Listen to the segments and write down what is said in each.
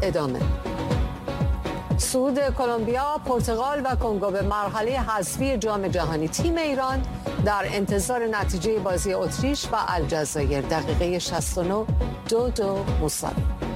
ادامه. صعود کلمبیا، پرتغال و کنگو به مرحله حذفی جام جهانی. تیم ایران در انتظار نتیجه بازی اتریش و الجزایر. دقیقه 69 2-2 مساوی.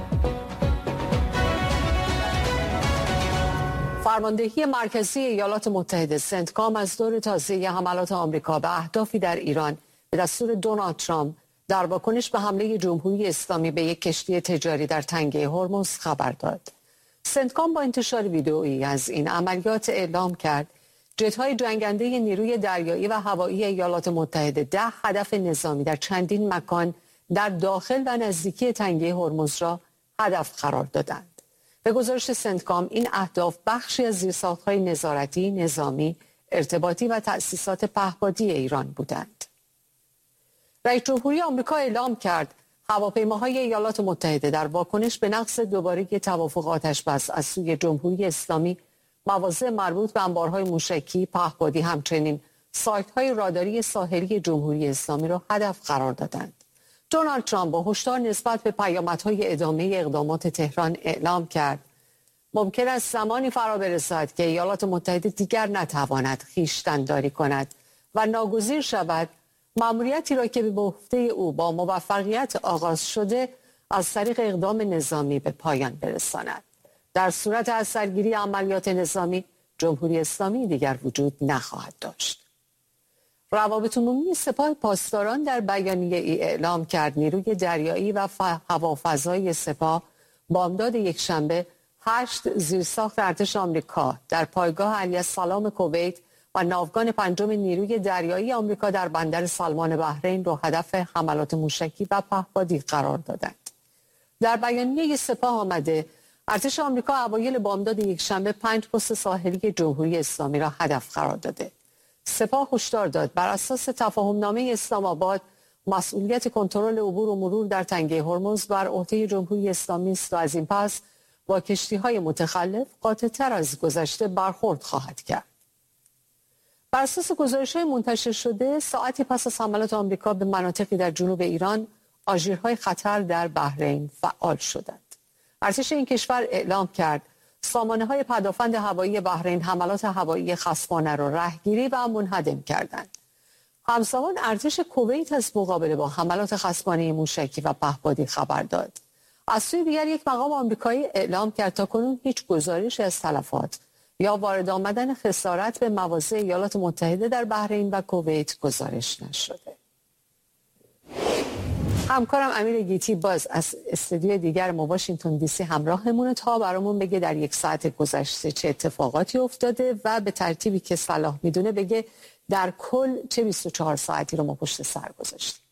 فرماندهی مرکزی ایالات متحده سنتکام از دور تازه حملات آمریکا به اهدافی در ایران به دستور دونالد ترامپ در واکنش به حمله جمهوری اسلامی به یک کشتی تجاری در تنگه هرمز خبر داد. سنتکام با انتشار ویدئویی از این عملیات اعلام کرد جت‌های جنگنده نیروی دریایی و هوایی ایالات متحده 10 هدف نظامی در چندین مکان در داخل و نزدیکی تنگه هرمز را هدف قرار دادند. به گزارش سنتکام این اهداف بخشی از زیرساخت‌های نظارتی، نظامی، ارتباطی و تأسیسات پهپادی ایران بودند. رئیس جمهوری آمریکا اعلام کرد هواپیماهای ایالات متحده در واکنش به نقض دوباره توافق آتش‌بس از سوی جمهوری اسلامی مواضع مربوط به انبارهای موشکی، پهپادی همچنین سایت‌های راداری ساحلی جمهوری اسلامی را هدف قرار دادند. دونالد ترامپ با هشدار نسبت به پیامدهای ادامه اقدامات تهران اعلام کرد ممکن است زمانی فرا برسد که ایالات متحده دیگر نتواند خویشتن‌داری کند و ناگزیر شود مأموریتی را که به عهده او با موفقیت آغاز شده از طریق اقدام نظامی به پایان برساند. در صورت از سرگیری عملیات نظامی جمهوری اسلامی دیگر وجود نخواهد داشت. روابط عمومی سپاه پاسداران در بیانیه ای اعلام کرد نیروی دریایی و هوافضای سپاه بامداد یکشنبه 8 زیرساخت ارتش آمریکا در پایگاه علی‌السلام کویت و ناوگان پنجم نیروی دریایی آمریکا در بندر سلمان بحرین را هدف حملات موشکی و پهپادی قرار دادند. در بیانیه سپاه آمده ارتش آمریکا اوایل بامداد یکشنبه 5 پست ساحلی جمهوری اسلامی را هدف قرار داده. سپاه هشدار داد بر اساس تفاهمنامه اسلام آباد مسئولیت کنترل عبور و مرور در تنگه هرمز بر عهده جمهوری اسلامی است و از این پس با کشتی‌های متخلف قاطع‌تر از گذشته برخورد خواهد کرد. بر اساس گزارش‌های منتشر شده ساعتی پس از حملات آمریکا به مناطقی در جنوب ایران آژیرهای خطر در بحرین فعال شدند. ارتش این کشور اعلام کرد سامانه‌های پدافند هوایی بحرین حملات هوایی خصمانه را رهگیری و منهدم کردند. همزمان ارتش کویت از مقابله با حملات خصمانه موشکی و پهپادی خبر داد. از سوی دیگر یک مقام آمریکایی اعلام کرد تاکنون هیچ گزارشی از تلفات یا وارد آمدن خسارت به مواضع ایالات متحده در بحرین و کویت گزارش نشده. همکارم امیر گیتی باز از استودیو دیگر ما واشنگتن دی سی همراهمونه تا برامون بگه در یک ساعت گذشته چه اتفاقاتی افتاده و به ترتیبی که صلاح میدونه بگه در کل چه 24 ساعتی رو ما پشت سر گذاشتیم.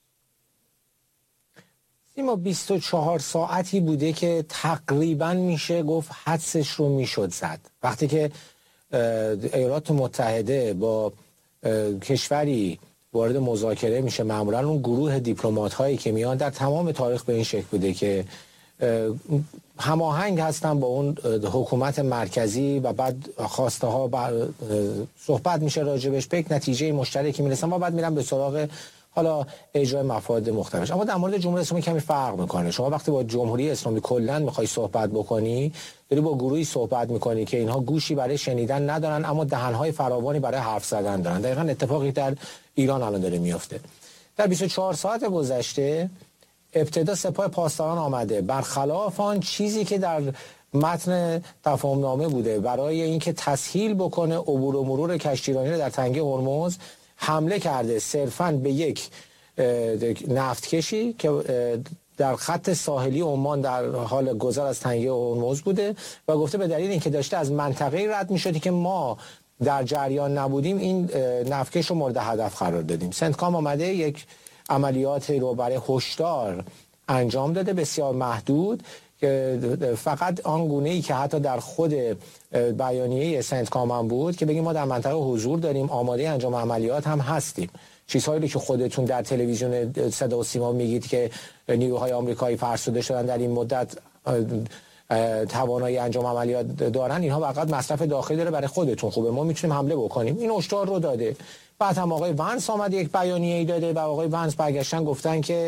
ما 24 ساعتی بوده که تقریبا میشه گفت حدسش رو میشد زد. وقتی که ایالات متحده با کشوری وارد مذاکره میشه معمولا اون گروه دیپلمات هایی که میان در تمام تاریخ به این شکل بوده که هماهنگ هستن با اون حکومت مرکزی و بعد خواسته ها صحبت میشه راجبش به یک نتیجه مشترکی میرسن و بعد میرن به سراغ حالا اجرای مفاد مختلف. اما در مورد جمهوری اسلامی کمی فرق میکنه. شما وقتی با جمهوری اسلامی کلا میخوای صحبت بکنی داری با گروهی صحبت میکنی که اینها گوشی برای شنیدن ندارن اما دهنهای فراوانی برای حرف زدن دارن. دقیقاً اتفاقی در ایران الان داره میفته. در 24 ساعت گذشته ابتدا سپاه پاسداران آمده برخلاف آن چیزی که در متن تفاهمنامه بوده برای اینکه تسهیل بکنه عبور و مرور کشتیرانی در تنگه هرمز حمله کرده صرفاً به یک نفتکشی که در خط ساحلی عمان در حال گذر از تنگه هرمز بوده و گفته به دلیل اینکه داشته از منطقه رد می‌شدی که ما در جریان نبودیم این نفتکش رو مورد هدف قرار دادیم. سنتکام آمده یک عملیات رو برای هشدار انجام داده بسیار محدود که فقط آن گونه‌ای که حتی در خود بیانیه سنتکام هم بود که بگیم ما در منطقه حضور داریم آماده انجام عملیات هم هستیم. چیزهایی که خودتون در تلویزیون صدا و سیما میگید که نیروهای آمریکایی فرسوده شدن در این مدت توانایی انجام عملیات دارن اینها فقط مصرف داخلی داره برای خودتون خوبه ما میتونیم حمله بکنیم. این هشدار رو داده. بعد هم آقای ونس آمد یک بیانیه‌ای داده و آقای ونس برگشتن گفتن که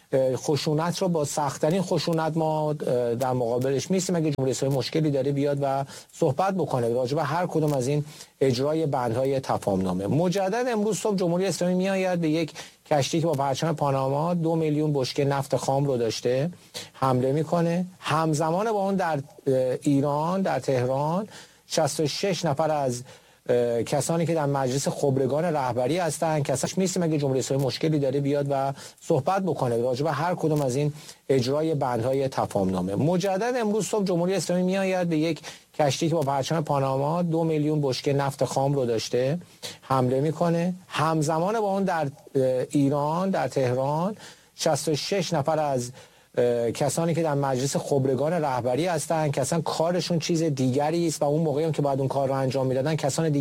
خشونت رو با سخت‌ترین خشونت ما در مقابلش میستیم. اگه جمهوری اسلامی مشکلی داره بیاد و صحبت بکنه راجع به هر کدوم از این اجرای بندهای تفاهم‌نامه. مجدد امروز صبح جمهوری اسلامی میآید به یک کشتی که با پرچم پاناما 2 میلیون بشکه نفت خام رو داشته حمله میکنه. همزمان با اون در ایران، در تهران 66 نفر از کسانی که در مجلس خبرگان رهبری هستن کساش میستیم. اگه جمهوری اسلامی مشکلی داره بیاد و صحبت بکنه راجع به هر کدوم از این اجرای بندهای تفاهم‌نامه. مجدد امروز صبح جمهوری اسلامی میآید به یک کشتی که با پرچم پاناما 2 میلیون بشکه نفت خام رو داشته حمله میکنه. همزمان با اون در ایران، در تهران 66 نفر از کسانی که در مجلس خبرگان رهبری هستن که اصلا کارشون چیز دیگری است و اون موقعی هم که باید اون کار رو انجام میدادن کسان